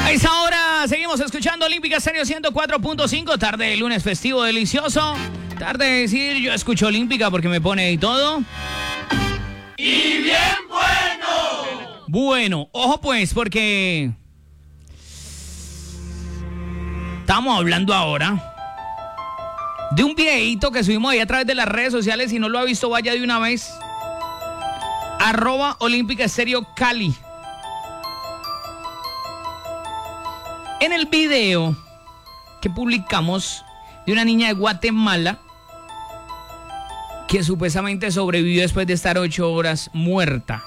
A esta hora seguimos escuchando Olímpica Estéreo 104.5, tarde de lunes festivo delicioso. Tarde de decir, yo escucho Olímpica porque me pone y todo. ¡Y bien bueno! Bueno, ojo pues, porque estamos hablando ahora de un videíto que subimos ahí a través de las redes sociales. Si no lo ha visto, vaya de una vez. @Olímpica Estéreo Cali. En el video que publicamos de una niña de Guatemala que supuestamente sobrevivió después de estar 8 horas muerta.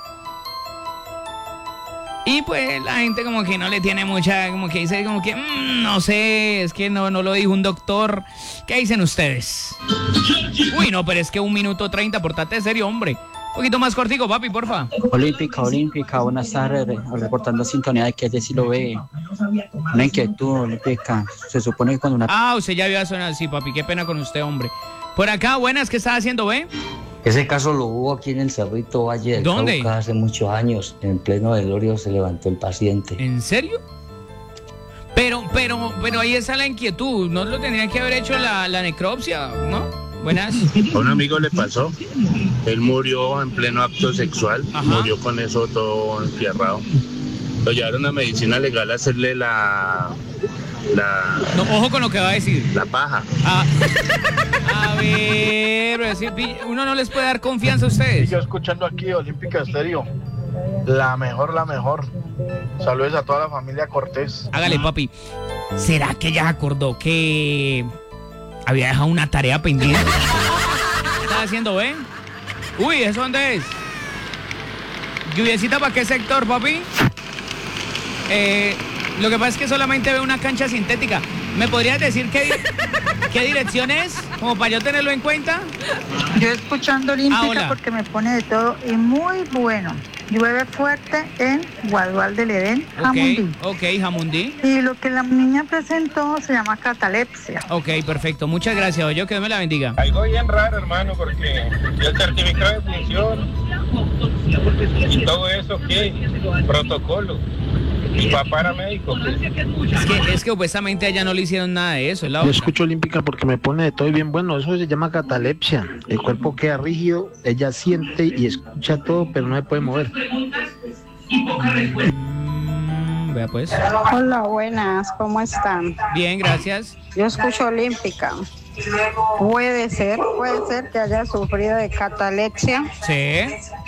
Y pues la gente como que no le tiene mucha, como que dice como que, no sé, es que no lo dijo un doctor. ¿Qué dicen ustedes? Uy, no, pero es que 1 minuto 30, portate serio, hombre. Un poquito más cortico, papi, porfa. Olímpica, buenas tardes, reportando sintonía de que ella sí lo ve. Una inquietud, Olímpica. Se supone que cuando una... Ah, usted ya había sonado así, papi, qué pena con usted, hombre. Por acá, buenas, ¿qué estás haciendo, ve? Ese caso lo hubo aquí en el Cerrito Valle del ¿Dónde? Cauca hace muchos años. En pleno velorio se levantó el paciente. ¿En serio? Pero ahí está la inquietud. ¿No lo tenían que haber hecho la necropsia, no? Buenas. A un amigo le pasó. Él murió en pleno acto sexual. Ajá. Murió con eso todo enfierrado. Lo llevaron a medicina legal a hacerle No, ojo con lo que va a decir. la paja. A ver, uno no les puede dar confianza a ustedes. Yo escuchando aquí Olímpica Estéreo. La mejor. Saludos a toda la familia Cortés. Hágale, papi. ¿Será que ella acordó que había dejado una tarea pendiente? ¿Qué estás haciendo, ve? Uy, ¿eso dónde es? ¿Lluviecita para qué sector, papi? Lo que pasa es que solamente veo una cancha sintética. ¿Me podrías decir qué dirección es? Como para yo tenerlo en cuenta. Yo escuchando Olímpica hola. porque me pone de todo y muy bueno. Llueve fuerte en Guadual del Edén, Jamundí. Ok, Jamundí. Y lo que la niña presentó se llama catalepsia. Ok, perfecto. Muchas gracias, oye, que Dios me la bendiga. Algo bien raro, hermano, porque el certificado de función y todo eso, ¿qué? Protocolo. Y papá era médico. Es que supuestamente a ella no le hicieron nada de eso. Es la Yo otra. escucho Olímpica porque me pone de todo y bien bueno. Eso se llama catalepsia. El cuerpo queda rígido, ella siente y escucha todo, pero no se puede mover. Vea pues. Hola, buenas, ¿cómo están? Bien, gracias. Yo escucho Olímpica. Puede ser que haya sufrido de catalepsia. Sí.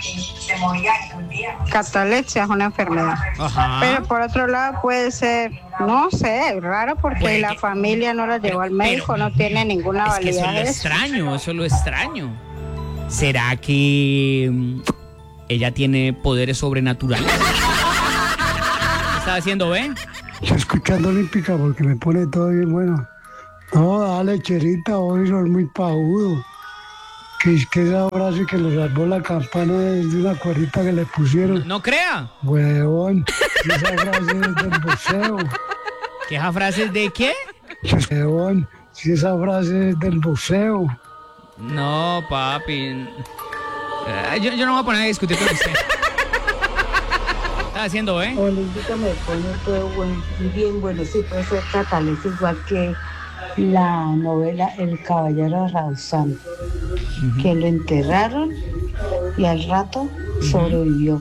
Catalepsia es una enfermedad. Ajá. Pero por otro lado puede ser, no sé, raro porque Puede la que- familia no la llevó al médico, no tiene ninguna Es que eso es lo validez. extraño, eso es lo extraño. ¿Será que ella tiene poderes sobrenaturales? ¿Qué está haciendo, ve? Estoy escuchando Olímpica porque me pone todo bien bueno. No, dale, Cherita, hoy son muy pajudo. Que es que esa frase que le salvó la campana es de una cuerdita que le pusieron. No crea. Huevón, si esa frase es del boxeo. ¿Que esa frase es de qué? Huevón, si esa frase es del boxeo. No, papi. Yo no voy a poner a discutir con usted. ¿Qué está haciendo, ve? Olímpica me pone todo bien bueno, sí, puede ser catalepsia igual que la novela El Caballero de Rausán, que lo enterraron y al rato sobrevivió.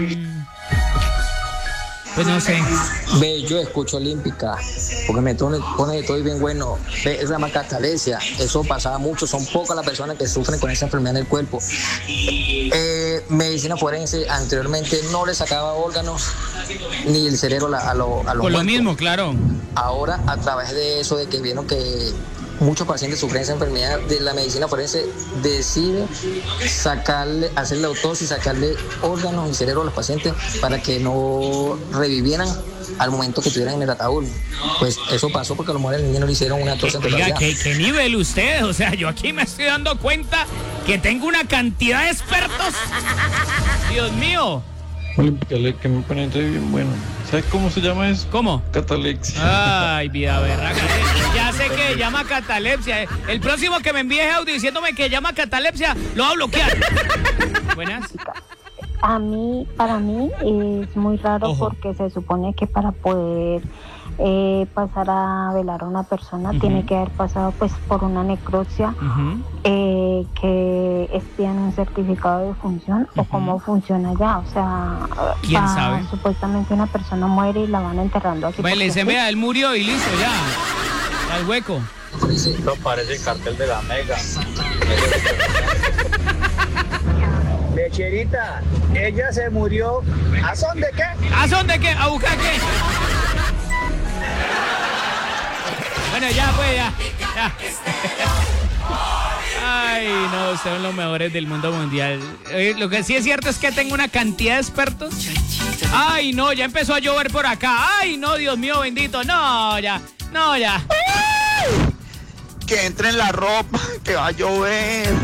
Pues no sé. Ve, yo escucho Olímpica porque me pone de todo y bien bueno. Ve, es la catalepsia. Eso pasaba mucho. Son pocas las personas que sufren con esa enfermedad en el cuerpo. Medicina forense anteriormente no le sacaba órganos ni el cerebro a los Por lo muertos. mismo, claro. Ahora, a través de eso, de que vieron que muchos pacientes sufren esa enfermedad, de la medicina forense decide hacerle la autopsia y sacarle órganos y cerebro a los pacientes para que no revivieran al momento que estuvieran en el ataúd. Pues eso pasó porque a lo mejor el niño no le hicieron una autopsia en Oiga, totalidad. ¿qué nivel usted? O sea, yo aquí me estoy dando cuenta que tengo una cantidad de expertos. Dios mío. Olímpica, que me pone todo bien bueno. ¿Sabes cómo se llama eso? ¿Cómo? Catalepsia. Ay, vida berraca. Ya sé que llama catalepsia. El próximo que me envíe audio diciéndome que llama catalepsia, lo voy a bloquear. Buenas. Para mí es muy raro porque se supone que para poder pasar a velar a una persona tiene que haber pasado pues por una necropsia, que expidan un certificado de defunción o cómo funciona ya, o sea, ¿quién sabe? Supuestamente una persona muere y la van enterrando así. Pues le dicen, vea, él murió y listo, ya, al hueco. Esto parece el cartel de la Mega. Lecherita, ella se murió. ¿A son de qué? ¿A son de qué? ¿A buscar qué? Bueno, ya, pues, ya. Ay, no, ustedes son los mejores del mundo mundial. Lo que sí es cierto es que tengo una cantidad de expertos. Ay, no, ya empezó a llover por acá. Ay, no, Dios mío, bendito. No, ya. Que entre en la ropa, que va a llover.